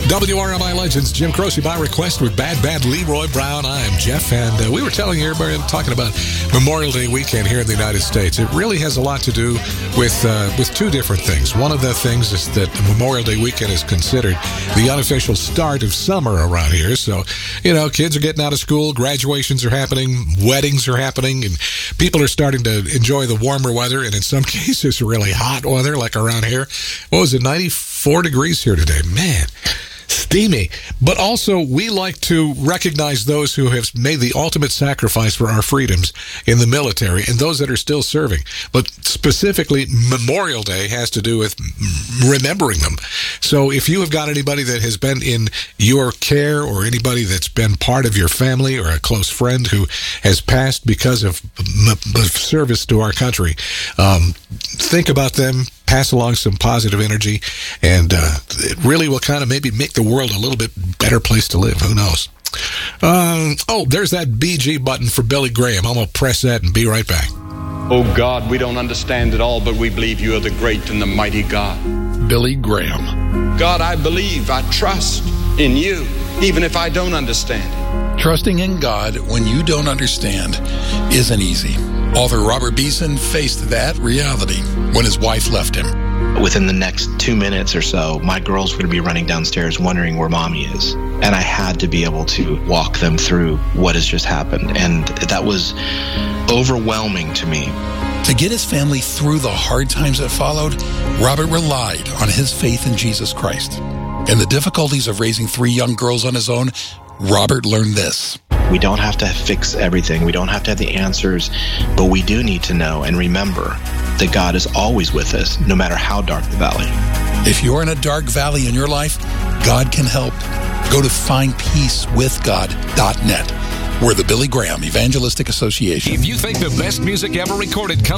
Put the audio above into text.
WRMI Legends, Jim Croce by request with Bad Leroy Brown. I'm Jeff, and we were telling everybody, talking about Memorial Day weekend here in the United States. It really has a lot to do with two different things. One of the things is that Memorial Day weekend is considered the unofficial start of summer around here. So, kids are getting out of school, graduations are happening, weddings are happening, and people are starting to enjoy the warmer weather, and in some cases, really hot weather, like around here. What was it, 94 degrees here today? Man, steamy. But also, we like to recognize those who have made the ultimate sacrifice for our freedoms in the military and those that are still serving. But specifically, Memorial Day has to do with remembering them. So if you have got anybody that has been in your care, or anybody that's been part of your family, or a close friend who has passed because of service to our country, think about them. Pass along some positive energy, and it really will kind of maybe make the world a little bit better place to live. Who knows? There's that BG button for Billy Graham. I'm going to press that and be right back. Oh God, we don't understand it all, but we believe you are the great and the mighty God. Billy Graham. God, I believe, I trust in you, even if I don't understand it. Trusting in God when you don't understand isn't easy. Author Robert Beeson faced that reality when his wife left him. Within the next 2 minutes or so, my girls were going to be running downstairs wondering where mommy is. And I had to be able to walk them through what has just happened. And that was overwhelming to me. To get his family through the hard times that followed, Robert relied on his faith in Jesus Christ. In the difficulties of raising 3 young girls on his own, Robert learned this. We don't have to fix everything. We don't have to have the answers, but we do need to know and remember that God is always with us, no matter how dark the valley. If you're in a dark valley in your life, God can help. Go to findpeacewithgod.net. We're the Billy Graham Evangelistic Association. If you think the best music ever recorded comes